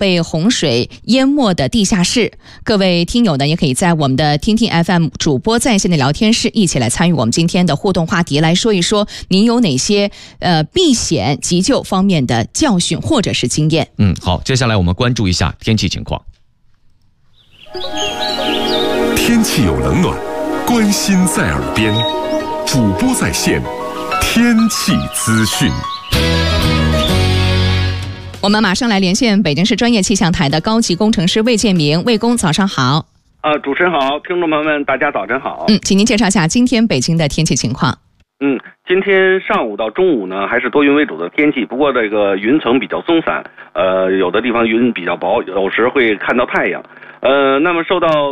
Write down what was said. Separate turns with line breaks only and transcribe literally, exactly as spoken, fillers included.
被洪水淹没的地下室。各位听友呢，也可以在我们的听听 F M 主播在线的聊天室一起来参与我们今天的互动话题，来说一说您有哪些呃避险急救方面的教训或者是经验。
嗯，好，接下来我们关注一下天气情况。
天气有冷暖，关心在耳边，主播在线，天气资讯。
我们马上来连线北京市专业气象台的高级工程师魏建明，魏工早上好。
呃，主持人好，听众朋友们大家早晨好。
嗯，请您介绍一下今天北京的天气情况。
嗯，今天上午到中午呢，还是多云为主的天气，不过这个云层比较松散，呃，有的地方云比较薄，有时会看到太阳。呃，那么受到